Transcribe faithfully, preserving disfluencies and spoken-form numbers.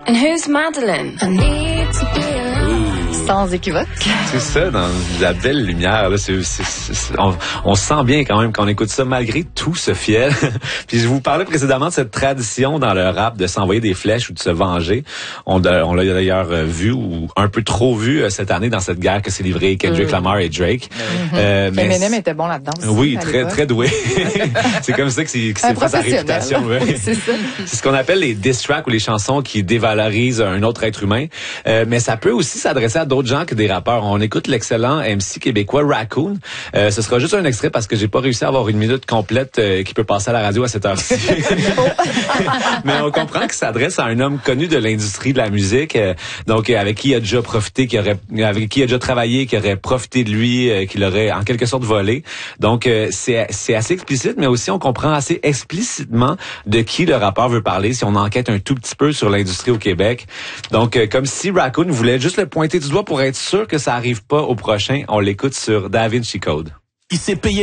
And who's Madeline? I need to be alone. Sans équivoque. C'est ça, dans la belle lumière. Là, c'est, c'est, c'est, on, on se sent bien quand même quand on écoute ça, malgré tout ce fiel. Puis je vous parlais précédemment de cette tradition dans le rap de s'envoyer des flèches ou de se venger. On, on l'a d'ailleurs vu, ou un peu trop vu cette année dans cette guerre que s'est livrée Kendrick mmh. Lamar et Drake. Mmh. Euh, mais Eminem était bon là-dedans aussi. Oui, très très doué. C'est comme ça que c'est, que c'est fait sa réputation. Ouais. Oui, c'est ça. C'est ce qu'on appelle les diss tracks ou les chansons qui dévalorisent un autre être humain. Euh, mais ça peut aussi s'adresser à d'autres gens que des rappeurs. On écoute l'excellent M C québécois Raccoon. Euh, ce sera juste un extrait parce que j'ai pas réussi à avoir une minute complète euh, qui peut passer à la radio à cette heure-ci. Mais on comprend que ça s'adresse à un homme connu de l'industrie de la musique, euh, donc euh, avec qui il a déjà profité, qui aurait, avec qui il a déjà travaillé, qui aurait profité de lui, euh, qui l'aurait en quelque sorte volé. Donc euh, c'est c'est assez explicite, mais aussi on comprend assez explicitement de qui le rappeur veut parler si on enquête un tout petit peu sur l'industrie au Québec. Donc euh, comme si Raccoon voulait juste le pointer du doigt pour être sûr que ça arrive pas au prochain, on l'écoute sur Da Vinci Code. Il s'est payé